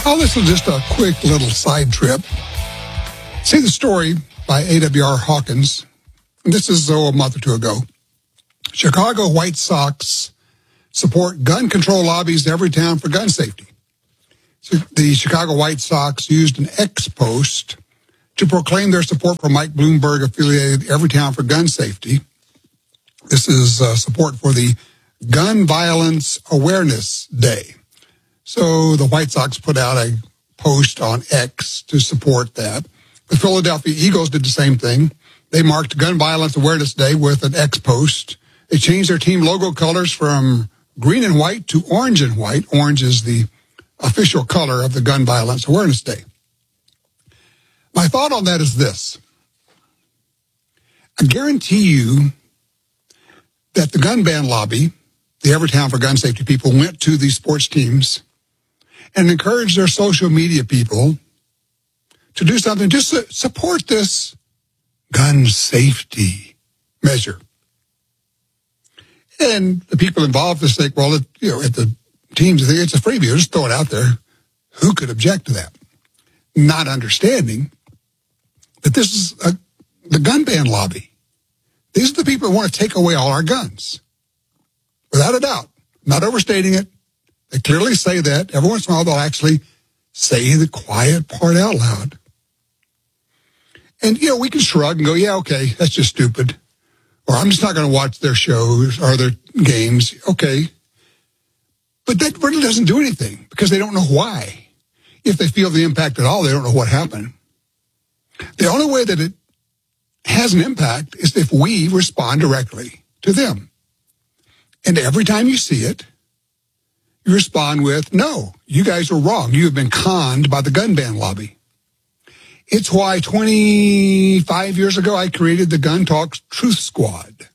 Oh, this is just a quick little side trip. See the story by A.W.R. Hawkins. This is a month or two ago. Chicago White Sox support gun control lobbies in every town for gun safety. So the Chicago White Sox used an X post to proclaim their support for Mike Bloomberg-affiliated Everytown for Gun Safety. This is support for the Gun Violence Awareness Day. So the White Sox put out a post on X to support that. The Philadelphia Eagles did the same thing. They marked Gun Violence Awareness Day with an X post. They changed their team logo colors from green and white to orange and white. Orange is the official color of the Gun Violence Awareness Day. My thought on that is this. I guarantee you that the gun ban lobby, the Everytown for Gun Safety people, went to these sports teams and encouraged their social media people to do something, just support this gun safety measure. And the people involved just think, well, at the teams, it's a freebie, just throw it out there. Who could object to that? Not understanding that this is the gun ban lobby. These are the people who want to take away all our guns. Without a doubt. Not overstating it. They clearly say that. Every once in a while, they'll actually say the quiet part out loud. And, we can shrug and go, yeah, okay, that's just stupid. Or I'm just not going to watch their shows or their games. Okay. But that really doesn't do anything because they don't know why. If they feel the impact at all, they don't know what happened. The only way that it has an impact is if we respond directly to them. And every time you see it, you respond with, no, you guys are wrong. You have been conned by the gun ban lobby. It's why 25 years ago, I created the Gun Talk Truth Squad.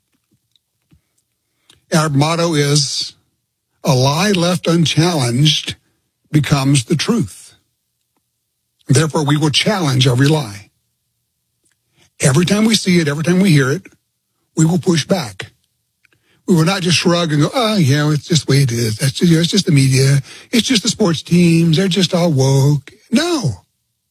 Our motto is, a lie left unchallenged becomes the truth. Therefore, we will challenge every lie. Every time we see it, every time we hear it, we will push back. We will not just shrug and go, oh, yeah, it's just the way it is. That's just, it's just the media. It's just the sports teams. They're just all woke. No.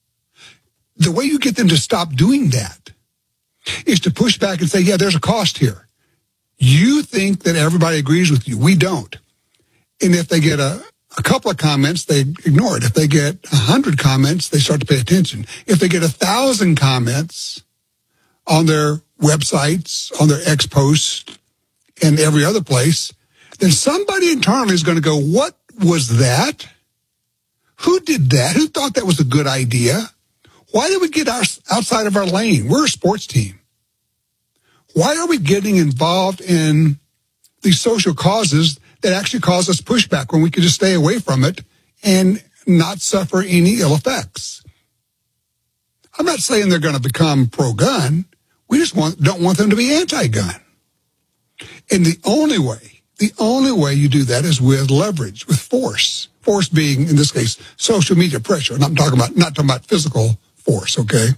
The way you get them to stop doing that is to push back and say, yeah, there's a cost here. You think that everybody agrees with you. We don't. And if they get a couple of comments, they ignore it. If they get 100 comments, they start to pay attention. If they get 1,000 comments on their websites, on their X posts, and every other place, then somebody internally is going to go, what was that? Who did that? Who thought that was a good idea? Why did we get outside of our lane? We're a sports team. Why are we getting involved in these social causes that actually cause us pushback when we could just stay away from it and not suffer any ill effects? I'm not saying they're going to become pro-gun. We just don't want them to be anti-gun. And the only way you do that is with leverage, with force. Force being, in this case, social media pressure. And not talking about physical force, okay?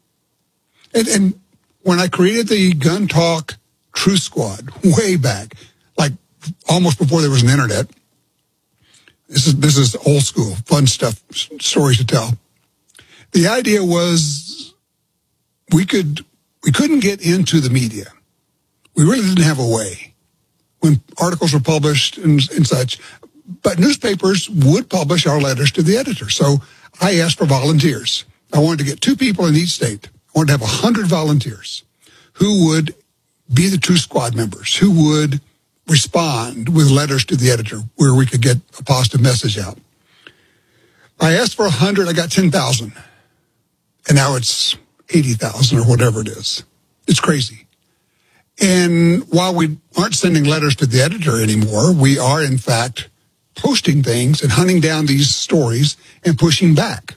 And when I created the Gun Talk Truth Squad way back, like almost before there was an internet, this is old school, fun stuff, stories to tell. The idea was we couldn't get into the media. We really didn't have a way when articles were published and such, but newspapers would publish our letters to the editor. So I asked for volunteers. I wanted to get 2 people in each state. I wanted to have 100 volunteers who would be the Truth Squad members, who would respond with letters to the editor where we could get a positive message out. I asked for 100. I got 10,000. And now it's 80,000 or whatever it is. It's crazy. And while we aren't sending letters to the editor anymore, we are, in fact, posting things and hunting down these stories and pushing back.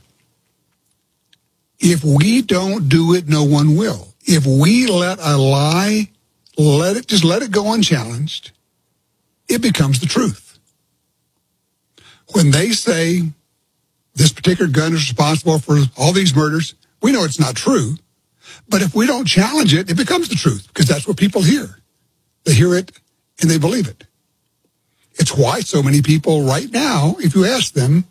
If we don't do it, no one will. If we let a lie, let it go unchallenged, it becomes the truth. When they say this particular gun is responsible for all these murders, we know it's not true. But if we don't challenge it, it becomes the truth because that's what people hear. They hear it and they believe it. It's why so many people right now, if you ask them,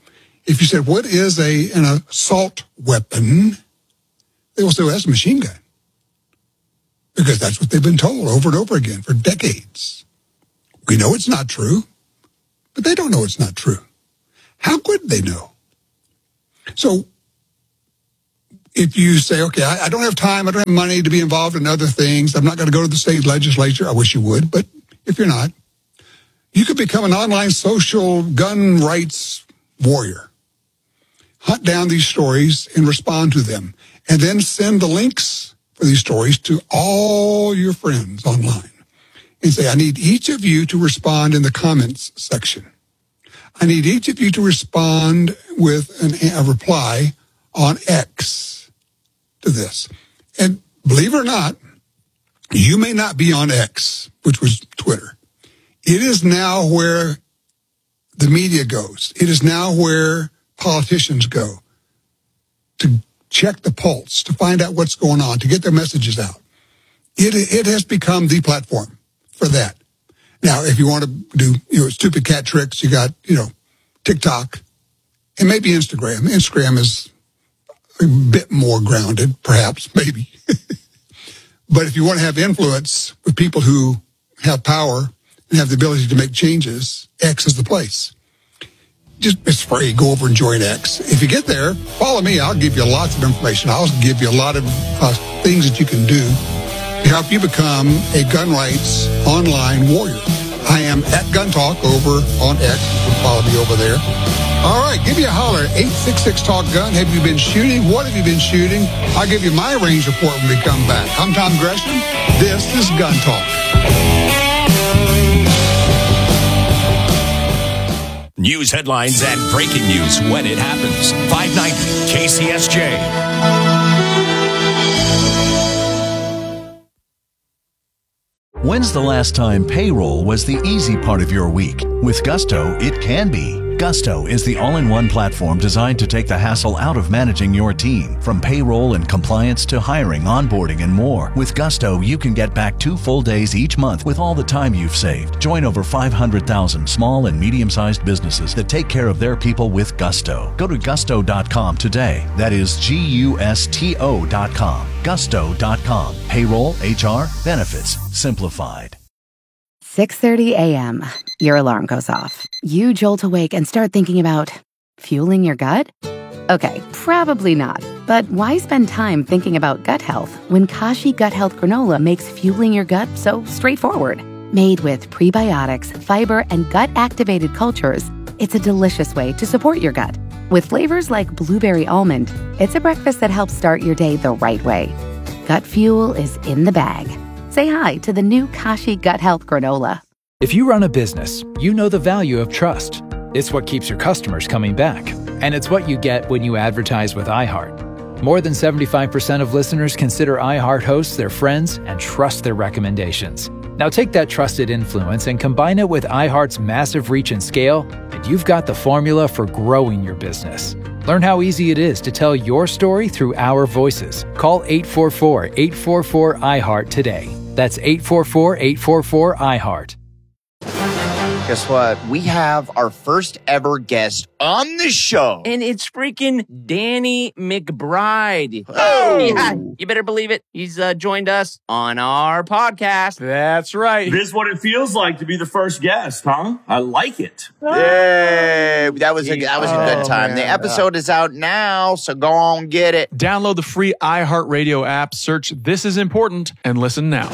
If you said, what is an assault weapon? They will say, well, that's a machine gun. Because that's what they've been told over and over again for decades. We know it's not true, but they don't know it's not true. How could they know? So if you say, okay, I don't have time, I don't have money to be involved in other things, I'm not going to go to the state legislature, I wish you would, but if you're not, you could become an online social gun rights warrior. Hunt down these stories and respond to them, and then send the links for these stories to all your friends online and say, I need each of you to respond in the comments section. I need each of you to respond with a reply on X to this. And believe it or not, you may not be on X, which was Twitter. It is now where the media goes. It is now where politicians go to check the pulse, to find out what's going on, to get their messages out. It has become the platform for that. Now, if you want to do, stupid cat tricks, you got, TikTok and maybe Instagram. Instagram is a bit more grounded, perhaps, maybe. But if you want to have influence with people who have power and have the ability to make changes, X is the place. It's free. Go over and join X. If you get there, follow me. I'll give you lots of information. I'll give you a lot of things that you can do to help you become a gun rights online warrior. I am at Gun Talk over on X. You can follow me over there. All right, give me a holler. 866-TALK-GUN. Have you been shooting? What have you been shooting? I'll give you my range report when we come back. I'm Tom Gresham. This is Gun Talk. News headlines and breaking news when it happens. 590 KCSJ. When's the last time payroll was the easy part of your week? With Gusto, it can be. Gusto is the all-in-one platform designed to take the hassle out of managing your team. From payroll and compliance to hiring, onboarding, and more. With Gusto, you can get back 2 full days each month with all the time you've saved. Join over 500,000 small and medium-sized businesses that take care of their people with Gusto. Go to gusto.com today. That is Gusto.com. Gusto.com. Payroll, HR, benefits, simplified. 6:30 a.m. Your alarm goes off. You jolt awake and start thinking about fueling your gut? Okay, probably not. But why spend time thinking about gut health when Kashi Gut Health Granola makes fueling your gut so straightforward? Made with prebiotics, fiber, and gut-activated cultures, it's a delicious way to support your gut. With flavors like blueberry almond, it's a breakfast that helps start your day the right way. Gut fuel is in the bag. Say hi to the new Kashi Gut Health Granola. If you run a business, you know the value of trust. It's what keeps your customers coming back. And it's what you get when you advertise with iHeart. More than 75% of listeners consider iHeart hosts their friends and trust their recommendations. Now take that trusted influence and combine it with iHeart's massive reach and scale, and you've got the formula for growing your business. Learn how easy it is to tell your story through our voices. Call 844-844-iHeart today. That's 844-844-iHeart. Guess what? We have our first ever guest on the show. And it's freaking Danny McBride. Oh! Yeah, you better believe it. He's joined us on our podcast. That's right. This is what it feels like to be the first guest, huh? I like it. Yay! That was a good time. Man. The episode is out now, so go on, get it. Download the free iHeartRadio app, search This Is Important, and listen now.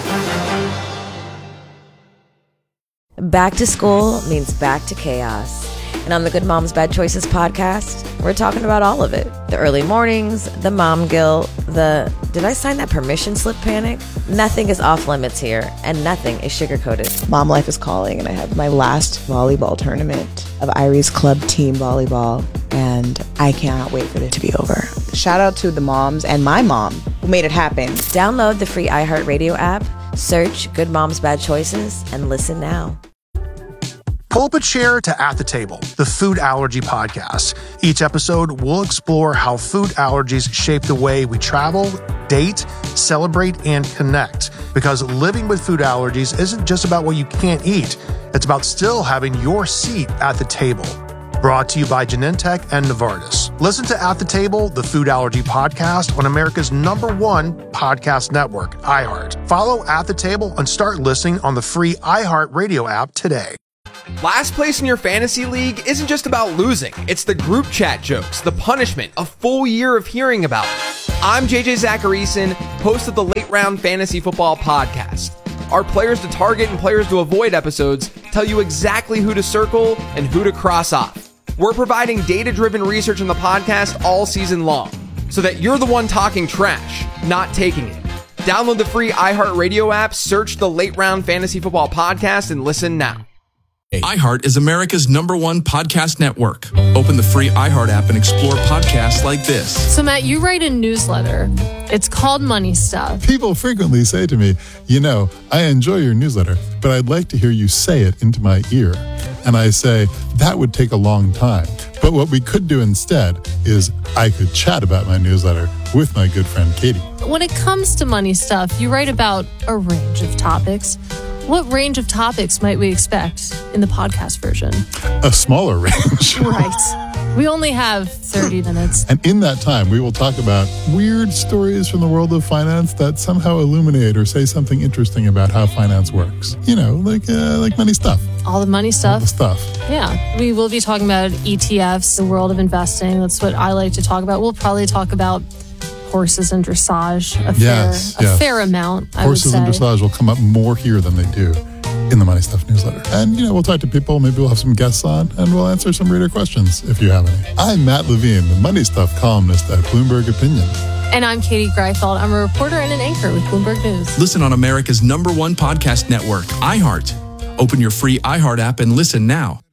Back to school means back to chaos. And on the Good Moms Bad Choices podcast, we're talking about all of it. The early mornings, the mom guilt, the did I sign that permission slip panic? Nothing is off limits here, and nothing is sugar-coated. Mom life is calling, and I have my last volleyball tournament of Irie's Club Team Volleyball, and I cannot wait for it to be over. Shout out to the moms and my mom who made it happen. Download the free iHeartRadio app, search Good Moms Bad Choices, and listen now. Pull up a chair to At the Table, the food allergy podcast. Each episode, we'll explore how food allergies shape the way we travel, date, celebrate, and connect. Because living with food allergies isn't just about what you can't eat. It's about still having your seat at the table. Brought to you by Genentech and Novartis. Listen to At the Table, the Food Allergy Podcast on America's #1 podcast network, iHeart. Follow At the Table and start listening on the free iHeart Radio app today. Last place in your fantasy league isn't just about losing. It's the group chat jokes, the punishment, a full year of hearing about it. I'm JJ Zacharyson, host of the Late Round Fantasy Football Podcast. Our players to target and players to avoid episodes tell you exactly who to circle and who to cross off. We're providing data-driven research on the podcast all season long, so that you're the one talking trash, not taking it. Download the free iHeartRadio app, search the Late Round Fantasy Football Podcast, and listen now. iHeart is America's #1 podcast network. Open the free iHeart app and explore podcasts like this. So, Matt, you write a newsletter. It's called Money Stuff. People frequently say to me, I enjoy your newsletter, but I'd like to hear you say it into my ear. And I say, that would take a long time. But what we could do instead is I could chat about my newsletter with my good friend Katie. When it comes to money stuff, you write about a range of topics. What range of topics might we expect in the podcast version? A smaller range. Right. We only have 30 minutes. And in that time, we will talk about weird stories from the world of finance that somehow illuminate or say something interesting about how finance works. Like money stuff. All the money stuff. All the stuff. Yeah. We will be talking about ETFs, the world of investing. That's what I like to talk about. We'll probably talk about horses and dressage a fair amount, I would say. Horses and dressage will come up more here than they do in the Money Stuff newsletter. And, we'll talk to people. Maybe we'll have some guests on, and we'll answer some reader questions if you have any. I'm Matt Levine, the Money Stuff columnist at Bloomberg Opinion. And I'm Katie Greifeld. I'm a reporter and an anchor with Bloomberg News. Listen on America's #1 podcast network, iHeart. Open your free iHeart app and listen now.